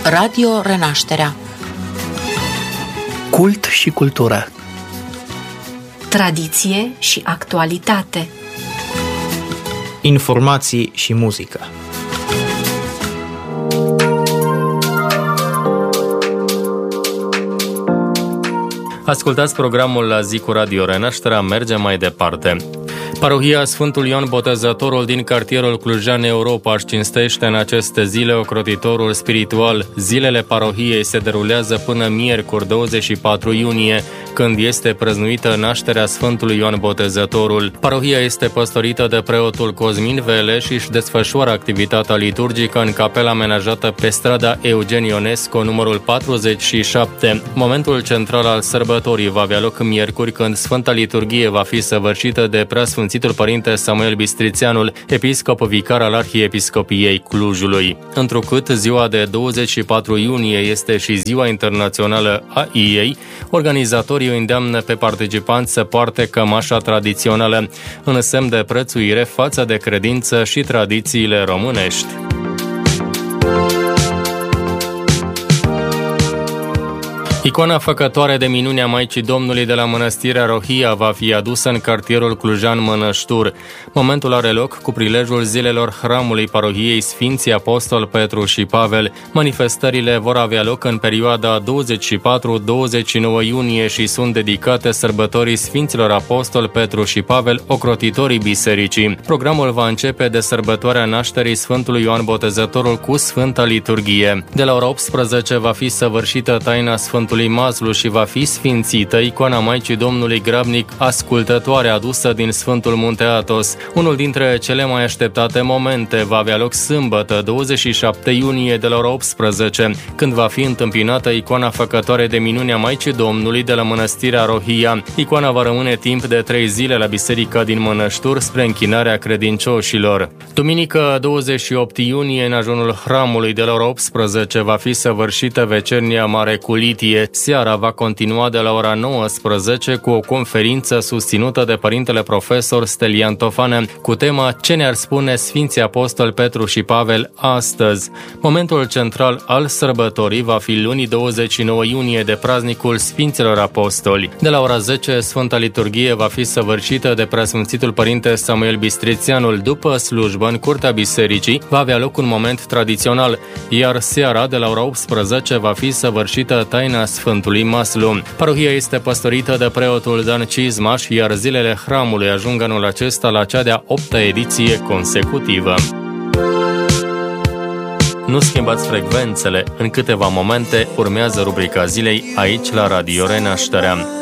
Radio Renașterea. Cult și cultură. Tradiție și actualitate. Informații și muzică. Ascultați programul La zi cu Radio Renașterea, mergem mai departe. Parohia Sfântul Ioan Botezătorul din cartierul Clujan Europa își cinstește în aceste zile ocrotitorul spiritual. Zilele parohiei se derulează până miercuri 24 iunie, când este prăznuită nașterea Sfântului Ioan Botezătorul. Parohia este păstorită de preotul Cosmin Vele și își desfășoară activitatea liturgică în capela amenajată pe strada Eugen Ionescu, numărul 47. Momentul central al sărbătorii va avea loc miercuri, când Sfânta Liturghie va fi săvârșită de Preasfințitul Părinte Samuel Bistrițeanul, episcop vicar al Arhiepiscopiei Clujului. Întrucât ziua de 24 iunie este și ziua internațională a IEI, organizatorii îi îndeamnă pe participanți să poarte cămașa tradițională, în semn de prețuire față de credință și tradițiile românești. Icoana făcătoare de minuni a Maicii Domnului de la Mănăstirea Rohia va fi adusă în cartierul Clujan Mănăștur. Momentul are loc cu prilejul zilelor hramului parohiei Sfinții Apostol Petru și Pavel. Manifestările vor avea loc în perioada 24-29 iunie și sunt dedicate sărbătorii Sfinților Apostol Petru și Pavel, ocrotitorii bisericii. Programul va începe de sărbătoarea nașterii Sfântului Ioan Botezătorul cu Sfânta Liturghie. De la ora 18 va fi săvârșită taina Sfântului Maslu și va fi sfințită icoana Maicii Domnului Grabnic Ascultătoare, adusă din Sfântul Munte Athos. Unul dintre cele mai așteptate momente va avea loc sâmbătă, 27 iunie, de la ora 18, când va fi întâmpinată icoana făcătoare de minuni a Maicii Domnului de la Mănăstirea Rohia. Icoana va rămâne timp de 3 zile la biserica din Mănăștur spre închinarea credincioșilor. Duminică 28 iunie, în ajunul hramului, de la ora 18, va fi săvârșită vecernia Mare cu litie. Seara va continua de la ora 19 cu o conferință susținută de părintele profesor Stelian Tofană cu tema Ce ne-ar spune Sfinții Apostoli Petru și Pavel astăzi. Momentul central al sărbătorii va fi luni 29 iunie, de praznicul Sfinților Apostoli. De la ora 10, Sfânta Liturghie va fi săvârșită de Preasfințitul Părinte Samuel Bistrițeanul. După slujbă, în curtea bisericii, va avea loc un moment tradițional, iar seara, de la ora 18, va fi săvârșită taina Sfântului Maslu. Parohia este păstorită de preotul Dan Cizmaș, iar zilele hramului ajung anul acesta la cea de-a 8-a ediție consecutivă. Nu schimbați frecvențele, în câteva momente urmează rubrica zilei aici la Radio Renașterea.